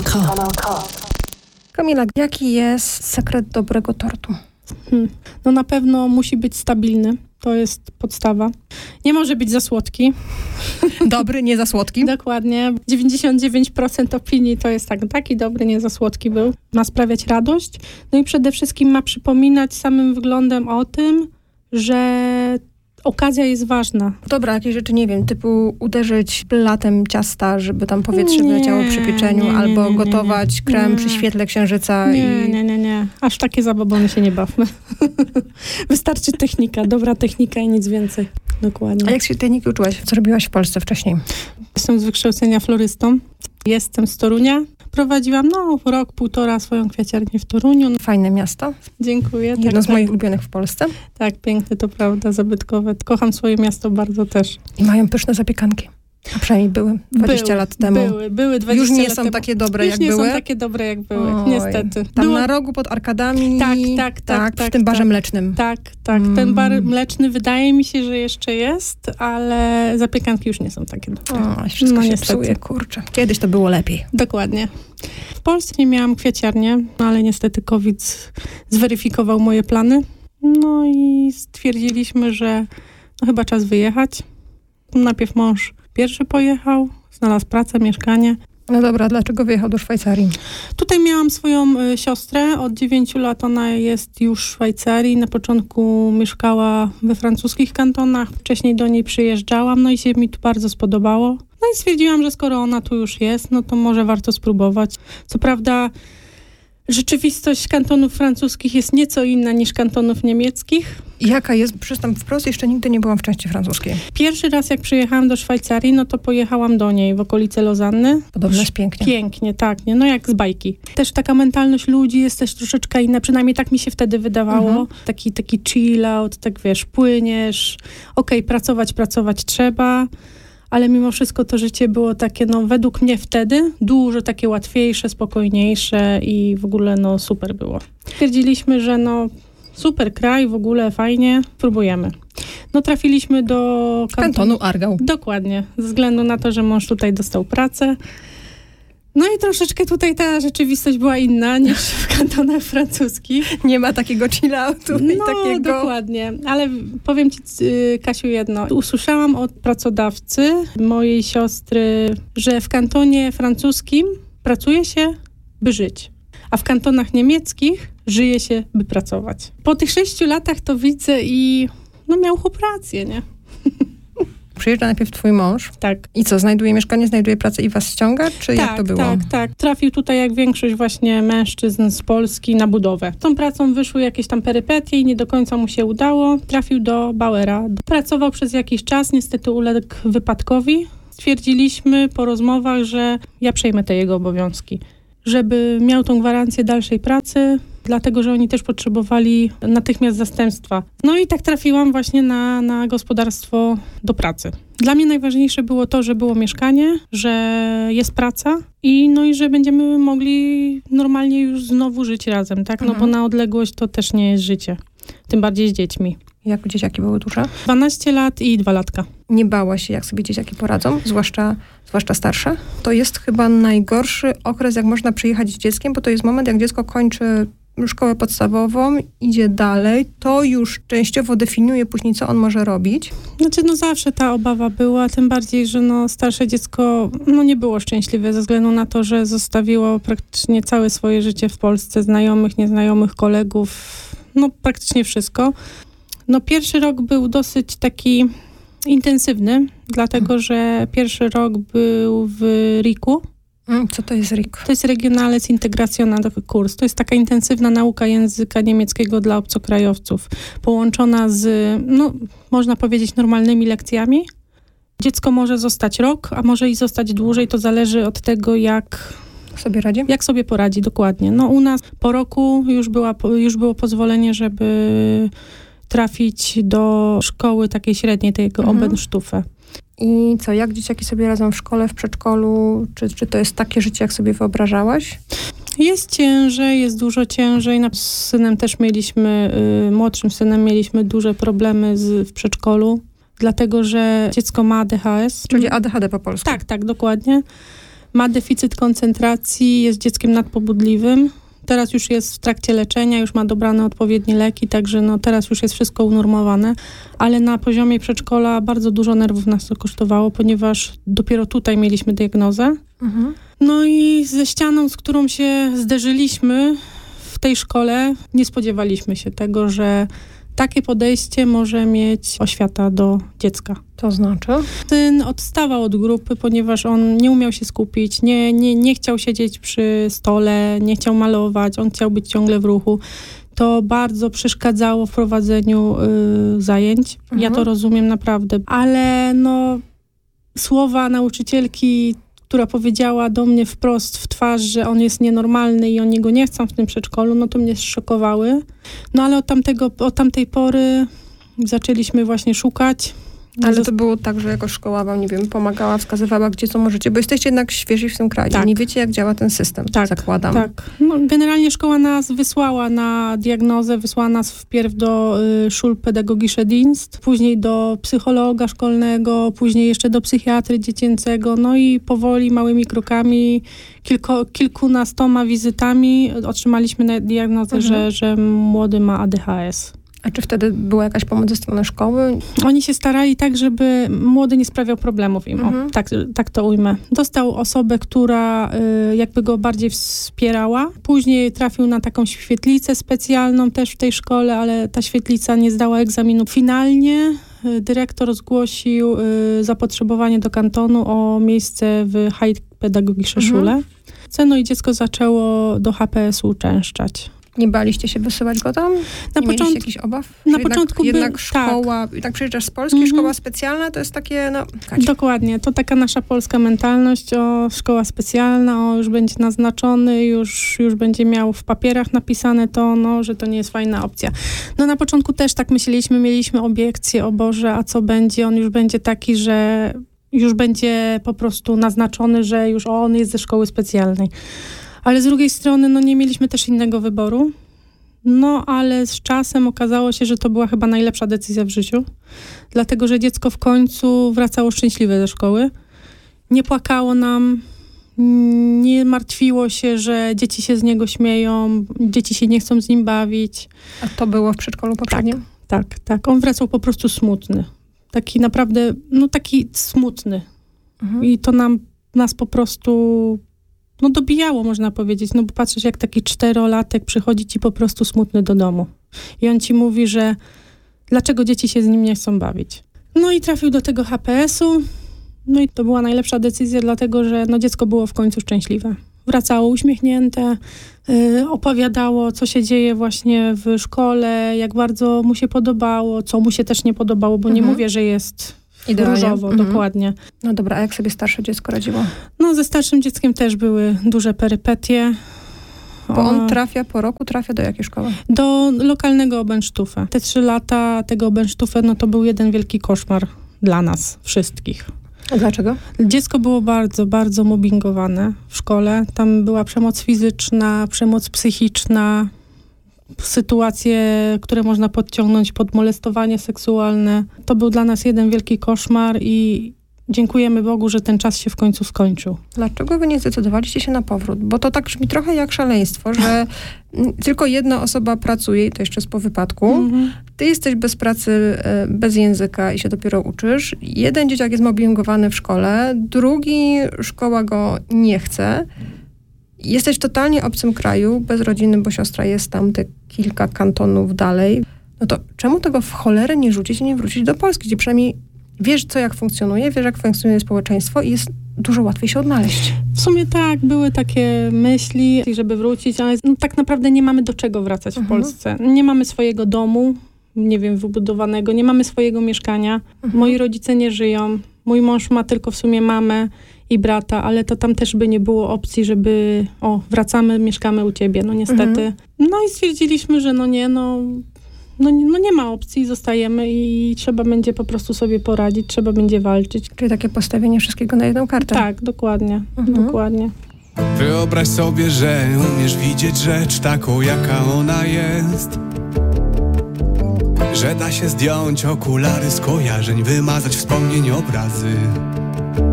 K. Kamila, jaki jest sekret dobrego tortu? No na pewno musi być stabilny. To jest podstawa. Nie może być za słodki. Dobry, nie za słodki? Dokładnie. 99% opinii to jest taki dobry, nie za słodki był. Ma sprawiać radość. No i przede wszystkim ma przypominać samym wyglądem o tym, że okazja jest ważna. Dobra, jakieś rzeczy, nie wiem, typu uderzyć blatem ciasta, żeby tam powietrze wyleciało przy pieczeniu, albo gotować krem przy świetle księżyca. Nie. Aż takie zabobony się nie bawmy. Wystarczy technika, dobra technika i nic więcej. Dokładnie. A jak się techniki uczyłaś? Co robiłaś w Polsce wcześniej? Jestem z wykształcenia florystą. Jestem z Torunia. Prowadziłam rok, półtora swoją kwiaciarnię w Toruniu. Fajne miasto. Dziękuję. Jedno z moich ulubionych w Polsce. Tak, piękne, to prawda, zabytkowe. Kocham swoje miasto bardzo też. I mają pyszne zapiekanki. A przynajmniej były 20 lat temu. Były 20 Już nie lat są temu. takie dobre, Już jak nie były? są takie dobre, jak były, Oj, niestety. Tam na rogu pod arkadami. Tak, w tym barze mlecznym. Tak. Ten bar mleczny wydaje mi się, że jeszcze jest, ale zapiekanki już nie są takie dobre. Wszystko się psuje, kurczę. Kiedyś to było lepiej. Dokładnie. W Polsce nie miałam kwiaciarnię, ale niestety COVID zweryfikował moje plany. No i stwierdziliśmy, że chyba czas wyjechać. Najpierw mąż pierwszy pojechał, znalazł pracę, mieszkanie. No dobra, dlaczego wyjechał do Szwajcarii? Tutaj miałam swoją siostrę, od 9 lat ona jest już w Szwajcarii. Na początku mieszkała we francuskich kantonach, wcześniej do niej przyjeżdżałam, no i się mi tu bardzo spodobało. No i stwierdziłam, że skoro ona tu już jest, no to może warto spróbować. Co prawda rzeczywistość kantonów francuskich jest nieco inna niż kantonów niemieckich. Jaka jest? Przyznam wprost, jeszcze nigdy nie byłam w części francuskiej. Pierwszy raz jak przyjechałam do Szwajcarii, no to pojechałam do niej w okolice Lozanny. Podobno jest pięknie. Pięknie, tak. No jak z bajki. Też taka mentalność ludzi jest też troszeczkę inna, przynajmniej tak mi się wtedy wydawało. Taki chill out, tak wiesz, płyniesz. Okej, pracować trzeba. Ale mimo wszystko to życie było takie, według mnie wtedy dużo takie łatwiejsze, spokojniejsze i w ogóle, super było. Stwierdziliśmy, że super kraj, w ogóle fajnie, próbujemy. Trafiliśmy do kantonu Aargau. Dokładnie, ze względu na to, że mąż tutaj dostał pracę. No i troszeczkę tutaj ta rzeczywistość była inna niż w kantonach francuskich. Nie ma takiego chill-outu i takiego... dokładnie. Ale powiem ci, Kasiu, jedno. Usłyszałam od pracodawcy mojej siostry, że w kantonie francuskim pracuje się, by żyć. A w kantonach niemieckich żyje się, by pracować. Po tych 6 latach to widzę i miał chłop rację, nie? Przyjeżdża najpierw twój mąż. Tak. I co, znajduje mieszkanie, znajduje pracę i was ściąga? Czy jak to było? Tak. Trafił tutaj jak większość właśnie mężczyzn z Polski na budowę. Tą pracą wyszły jakieś tam perypetie i nie do końca mu się udało. Trafił do Bauera. Pracował przez jakiś czas, niestety uległ wypadkowi. Stwierdziliśmy po rozmowach, że ja przejmę te jego obowiązki. Żeby miał tą gwarancję dalszej pracy, dlatego, że oni też potrzebowali natychmiast zastępstwa. No i tak trafiłam właśnie na gospodarstwo do pracy. Dla mnie najważniejsze było to, że było mieszkanie, że jest praca i że będziemy mogli normalnie już znowu żyć razem, tak? Bo na odległość to też nie jest życie. Tym bardziej z dziećmi. Jak dzieciaki były duże? 12 lat i 2 latka. Nie bałaś się, jak sobie dzieciaki poradzą? Zwłaszcza starsze? To jest chyba najgorszy okres, jak można przyjechać z dzieckiem, bo to jest moment, jak dziecko kończy szkołę podstawową, idzie dalej, to już częściowo definiuje później, co on może robić. Zawsze ta obawa była, tym bardziej, że starsze dziecko nie było szczęśliwe ze względu na to, że zostawiło praktycznie całe swoje życie w Polsce, znajomych, nieznajomych, kolegów, praktycznie wszystko. Pierwszy rok był dosyć taki intensywny, dlatego, że pierwszy rok był w RIK-u. Co to jest RIK? To jest Regionales Integrationa Kurs. To jest taka intensywna nauka języka niemieckiego dla obcokrajowców, połączona z, można powiedzieć, normalnymi lekcjami. Dziecko może zostać rok, a może i zostać dłużej. To zależy od tego, jak sobie radzi? Jak sobie poradzi, dokładnie. U nas po roku już było pozwolenie, żeby trafić do szkoły takiej średniej, tego Oberstufe. I co, jak dzieciaki sobie radzą w szkole, w przedszkolu? Czy to jest takie życie, jak sobie wyobrażałaś? Jest ciężej, jest dużo ciężej. Z synem też młodszym synem mieliśmy duże problemy w przedszkolu, dlatego, że dziecko ma ADHS. Czyli ADHD po polsku. Tak, dokładnie. ma deficyt koncentracji, jest dzieckiem nadpobudliwym. Teraz już jest w trakcie leczenia, już ma dobrane odpowiednie leki, także no teraz już jest wszystko unormowane, ale na poziomie przedszkola bardzo dużo nerwów nas to kosztowało, ponieważ dopiero tutaj mieliśmy diagnozę. No i ze ścianą, z którą się zderzyliśmy w tej szkole, nie spodziewaliśmy się tego, że takie podejście może mieć oświata do dziecka. To znaczy? Syn odstawał od grupy, ponieważ on nie umiał się skupić, nie chciał siedzieć przy stole, nie chciał malować, on chciał być ciągle w ruchu. To bardzo przeszkadzało w prowadzeniu zajęć. Ja to rozumiem naprawdę. Ale no, słowa nauczycielki, która powiedziała do mnie wprost w twarz, że on jest nienormalny i oni go nie chcą w tym przedszkolu, no to mnie zszokowały. No ale od tamtej pory zaczęliśmy właśnie szukać. Ale to było tak, że jakoś szkoła wam, nie wiem, pomagała, wskazywała, gdzie co możecie, bo jesteście jednak świeżi w tym kraju. Tak. Nie wiecie, jak działa ten system, zakładam. Tak. No, generalnie szkoła nas wysłała na diagnozę, wysłała nas wpierw do Schulpädagogische Dienst, później do psychologa szkolnego, później jeszcze do psychiatry dziecięcego, no i powoli, małymi krokami, kilkunastoma wizytami otrzymaliśmy diagnozę, że młody ma ADHS. A czy wtedy była jakaś pomoc ze strony szkoły? Oni się starali tak, żeby młody nie sprawiał problemów im. Tak to ujmę. Dostał osobę, która jakby go bardziej wspierała. Później trafił na taką świetlicę specjalną też w tej szkole, ale ta świetlica nie zdała egzaminu. Finalnie dyrektor zgłosił zapotrzebowanie do kantonu o miejsce w Heilpädagogische Schule. No i dziecko zaczęło do HPS-u uczęszczać. Nie baliście się wysyłać go tam? Nie mieliście jakichś obaw? Na początku jednak szkoła, tak przyjeżdżasz z Polski, szkoła specjalna, to jest takie, Dokładnie, to taka nasza polska mentalność, szkoła specjalna, już będzie naznaczony, już będzie miał w papierach napisane to, że to nie jest fajna opcja. No na początku też tak myśleliśmy, mieliśmy obiekcje, o Boże, a co będzie? On już będzie taki, że już będzie po prostu naznaczony, że już on jest ze szkoły specjalnej. Ale z drugiej strony, nie mieliśmy też innego wyboru. No, ale z czasem okazało się, że to była chyba najlepsza decyzja w życiu. Dlatego, że dziecko w końcu wracało szczęśliwe ze szkoły. Nie płakało nam, nie martwiło się, że dzieci się z niego śmieją, dzieci się nie chcą z nim bawić. A to było w przedszkolu poprzednim? Tak. On wracał po prostu smutny. Taki naprawdę, taki smutny. I to nas po prostu dobijało, można powiedzieć. Bo patrzysz, jak taki 4-latek przychodzi ci po prostu smutny do domu. I on ci mówi, że dlaczego dzieci się z nim nie chcą bawić. No i trafił do tego HPS-u. No i to była najlepsza decyzja, dlatego, że dziecko było w końcu szczęśliwe. Wracało uśmiechnięte, opowiadało, co się dzieje właśnie w szkole, jak bardzo mu się podobało, co mu się też nie podobało, bo nie mówię, że jest różowo, dokładnie. No dobra, a jak sobie starsze dziecko radziło? Ze starszym dzieckiem też były duże perypetie. Bo on po roku trafia do jakiej szkoły? Do lokalnego Oberstufe. Te 3 lata tego Oberstufe, to był jeden wielki koszmar dla nas wszystkich. A dlaczego? Dziecko było bardzo, bardzo mobbingowane w szkole. Tam była przemoc fizyczna, przemoc psychiczna, sytuacje, które można podciągnąć pod molestowanie seksualne. To był dla nas jeden wielki koszmar i dziękujemy Bogu, że ten czas się w końcu skończył. Dlaczego wy nie zdecydowaliście się na powrót? Bo to tak brzmi trochę jak szaleństwo, że tylko jedna osoba pracuje i to jeszcze jest po wypadku. Ty jesteś bez pracy, bez języka i się dopiero uczysz. Jeden dzieciak jest mobbingowany w szkole, drugi szkoła go nie chce. Jesteś w totalnie obcym kraju, bez rodziny, bo siostra jest tam te kilka kantonów dalej. No to czemu tego w cholerę nie rzucić i nie wrócić do Polski, gdzie przynajmniej wiesz, jak funkcjonuje społeczeństwo i jest dużo łatwiej się odnaleźć. W sumie tak, były takie myśli, żeby wrócić, ale tak naprawdę nie mamy do czego wracać w Polsce. Nie mamy swojego domu, nie wiem, wybudowanego, nie mamy swojego mieszkania. Moi rodzice nie żyją. Mój mąż ma tylko w sumie mamę i brata, ale to tam też by nie było opcji, żeby wracamy, mieszkamy u ciebie, niestety. No i stwierdziliśmy, że nie ma opcji, zostajemy i trzeba będzie po prostu sobie poradzić, trzeba będzie walczyć. Czyli takie postawienie wszystkiego na jedną kartę. Tak, dokładnie, dokładnie. Wyobraź sobie, że umiesz widzieć rzecz taką, jaka ona jest. Że da się zdjąć okulary skojarzeń, wymazać wspomnień, obrazy.